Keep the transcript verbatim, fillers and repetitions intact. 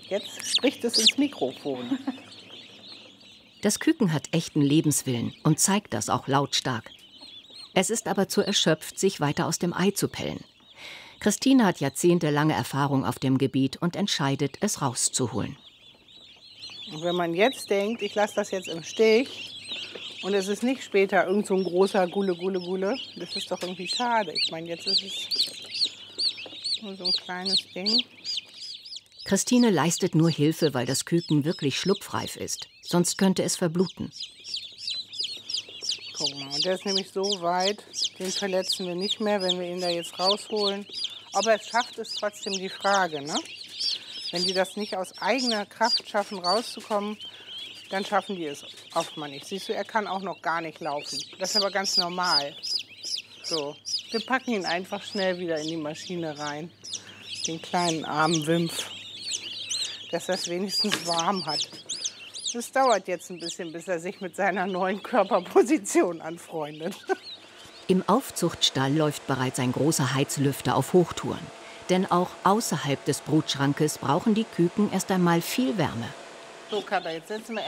Jetzt spricht es ins Mikrofon. Das Küken hat echten Lebenswillen und zeigt das auch lautstark. Es ist aber zu erschöpft, sich weiter aus dem Ei zu pellen. Christine hat jahrzehntelange Erfahrung auf dem Gebiet und entscheidet, es rauszuholen. Und wenn man jetzt denkt, ich lasse das jetzt im Stich und es ist nicht später irgend so ein großer Gulle, Gulle, Gulle, das ist doch irgendwie schade. Ich meine, jetzt ist es nur so ein kleines Ding. Christine leistet nur Hilfe, weil das Küken wirklich schlupfreif ist. Sonst könnte es verbluten. Guck mal, und der ist nämlich so weit, den verletzen wir nicht mehr, wenn wir ihn da jetzt rausholen. Aber es schafft es trotzdem die Frage, ne? Wenn die das nicht aus eigener Kraft schaffen, rauszukommen, dann schaffen die es oft mal nicht. Siehst du, er kann auch noch gar nicht laufen. Das ist aber ganz normal. So, wir packen ihn einfach schnell wieder in die Maschine rein. Den kleinen armen Wimpf, dass er es wenigstens warm hat. Es dauert jetzt ein bisschen, bis er sich mit seiner neuen Körperposition anfreundet. Im Aufzuchtstall läuft bereits ein großer Heizlüfter auf Hochtouren. Denn auch außerhalb des Brutschrankes brauchen die Küken erst einmal viel Wärme. So, Katha, jetzt setzen wir